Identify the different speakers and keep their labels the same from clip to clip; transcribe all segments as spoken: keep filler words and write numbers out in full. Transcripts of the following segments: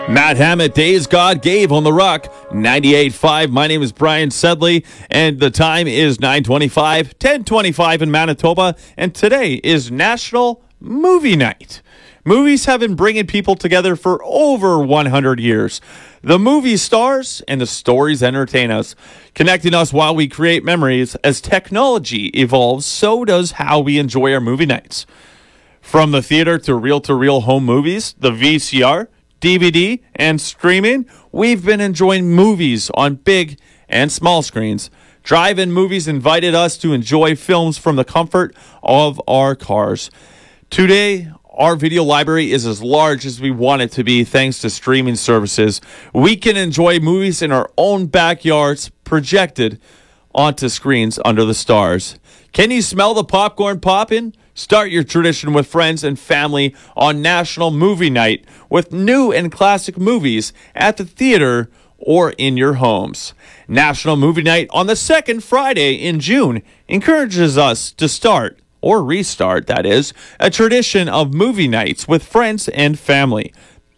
Speaker 1: Matt Hammett, Days God Gave on the Rock, ninety-eight point five. My name is Brian Sedley, and the time is nine twenty-five, ten twenty-five in Manitoba, and today is National Movie Night. Movies have been bringing people together for over one hundred years. The movie stars and the stories entertain us, connecting us while we create memories. As technology evolves, so does how we enjoy our movie nights. From the theater to reel-to-reel home movies, the V C R, D V D, and streaming, we've been enjoying movies on big and small screens. Drive-in movies invited us to enjoy films from the comfort of our cars. Today, our video library is as large as we want it to be thanks to streaming services. We can enjoy movies in our own backyards, projected onto screens under the stars. Can you smell the popcorn popping? Start your tradition with friends and family on National Movie Night with new and classic movies at the theater or in your homes. National Movie Night on the second Friday in June encourages us to start, or restart, that is, a tradition of movie nights with friends and family.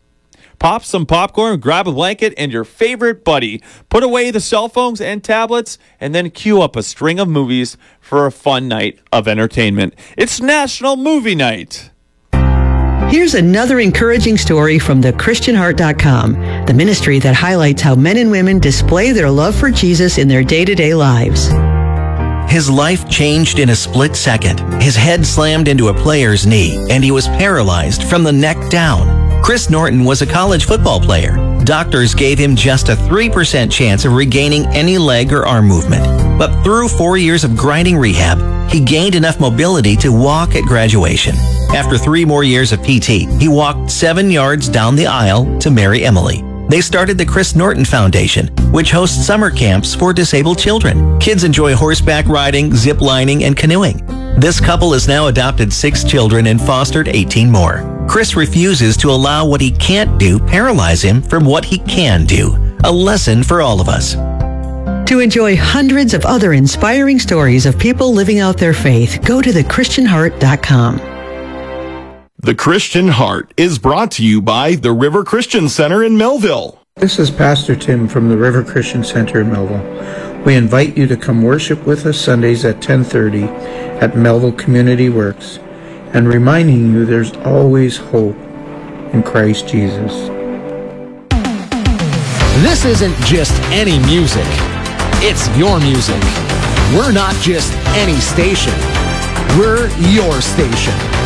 Speaker 1: Pop some popcorn, grab a blanket, and your favorite buddy. Put away the cell phones and tablets, and then queue up a string of movies for a fun night of entertainment. It's National Movie Night.
Speaker 2: Here's another encouraging story from the Christian Heart dot com, the ministry that highlights how men and women display their love for Jesus in their day-to-day lives.
Speaker 3: His life changed in a split second. His head slammed into a player's knee, and he was paralyzed from the neck down. Chris Norton was a college football player. Doctors gave him just a three percent chance of regaining any leg or arm movement. But through four years of grinding rehab, he gained enough mobility to walk at graduation. After three more years of P T, he walked seven yards down the aisle to marry Emily. They started the Chris Norton Foundation, which hosts summer camps for disabled children. Kids enjoy horseback riding, zip lining, and canoeing. This couple has now adopted six children and fostered eighteen more. Chris refuses to allow what he can't do paralyze him from what he can do. A lesson for all of us.
Speaker 2: To enjoy hundreds of other inspiring stories of people living out their faith, go to the Christian Heart dot com.
Speaker 4: The Christian Heart is brought to you by the River Christian Center in Melville.
Speaker 5: This is Pastor Tim from the River Christian Center in Melville. We invite you to come worship with us Sundays at ten thirty at Melville Community Works, and reminding you there's always hope in Christ Jesus.
Speaker 6: This isn't just any music. It's your music. We're not just any station. We're your station.